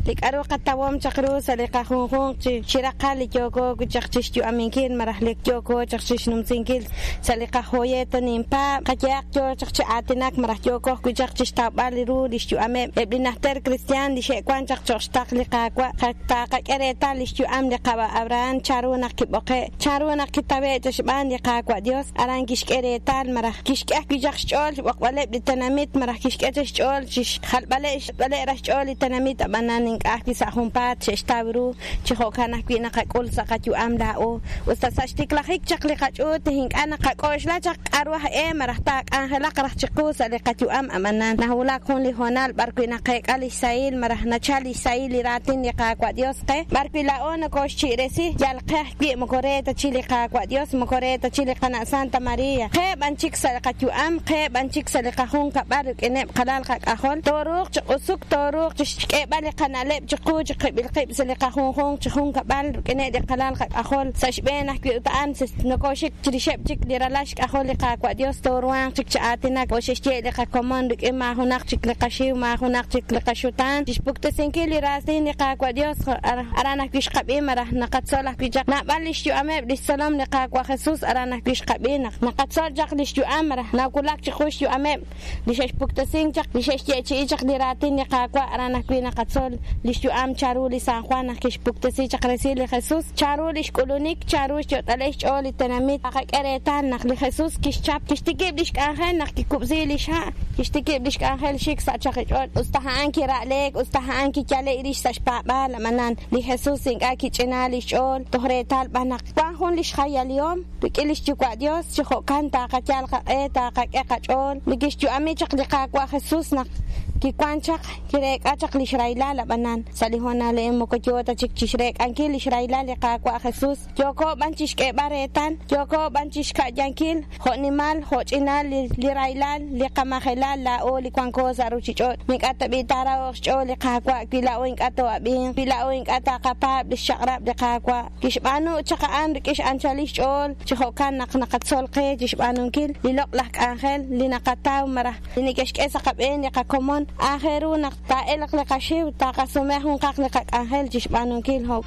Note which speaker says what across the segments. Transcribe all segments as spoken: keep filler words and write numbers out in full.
Speaker 1: likaro katawom chakru salika khung chi shirakali yoko kuchakchish yu aminkin marahlik yoko chakchish numsinkil salika hoyeta nimpa kayak yo chakchi atinak marah yoko kuchakchish tabaliru lishu ame eblinahter cristian lishe kwan chakchostak likakwa kata kakereta lishu am likaba abran charu nakiboke charu nakitabe tashban likakwa dios aran kishkeretal marah kishkak kuchakchol waqwale bitanamit marah kishketish chol chish khalbale bale rachol itanamit abanan ahki sahumpat chestabru chihokana kwina kakol sakatu amda o ustasashtik lahik chakli kachu tehing ana kakosh la chak arwah e marahtak angela qarah chiqus aliqatu am amanan nahula kun li honal barkwina kay ali sail marah nachali sail ratin yaqa kwa dios qe barkwila on kosh chiresi yalqah bi mokoreta chili qa kwa dios mokoreta chili qana santa maria qe banchik salqatu am qe banchik salqahun ka bark ene qalal qa ahol toruq usuk toruq chike bali qana leb chiqu chiqib bilqib salqahun khun chkhun ka bal ene de qalal qa ahol sashbena ki utan nokoshik chirishep chik diralash ahol qa kwa dios torwan chik chatina koshishje de qa komand ke ma hunak chik liqashi ma hunak chik liqashutan tishbukta senkeli rasin qa kwa dios arana kish qabi marah naqat salah ki jak na balish yu amab lisalam qa kwa jesus arana kish qabi naqat sal jak lish yu amrah na kulak chkhush yu amab lishash bukta sen jak lishash chi jak diratin qa kwa arana ki naqat sal lish yu am charu li san juan kish bukta si jak rasil jesus charu lish kolonik charu chot alish ol tanamit qa qaretan naqli jesus kish chap kish tikib lish angel naqki kubzi lish ha kish tikib lish angel shik sa chaq ol ustahan ki ralek ustahan ki chale irish sash pa bala manan li jesus inga ki chinali ol tohretal banak wa hon lish khayal yom bikilish ju kwa dios chho kan ta qa chal qa eta qa qa ol ligish ju ami chaq liqa kwa jesus nak ki kwanchak kirek achak li shraila la banan salihona le mo ko jota chik chishrek ankil shraila le qa kwa jesus joko banchish ke baretan joko banchish ka jankil ho nimal ho chinal li railal li qama khalal la o li kwan ko zaru chichot mik atabi tara o chol li qa kwa pila o ink ato abin pila o ink ata qapab li shagrab li qa kwa kishbanu chaka an kish anchalish chol chiho kan nak nakat sol qe kishbanu kil li lok lak angel li nakataw marah ni kesh ke saqaben qa komon akhiru naqta elq li qashi ta qasumehun qaq li qaq angel kishbanu kil ho.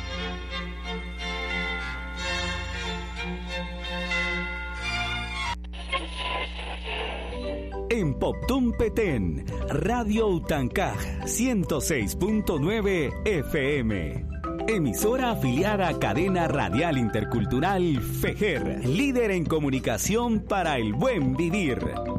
Speaker 2: En Poptún Petén, Radio Utancaj ciento seis punto nueve F M. Emisora afiliada a Cadena Radial Intercultural FEJER, líder en comunicación para el buen vivir.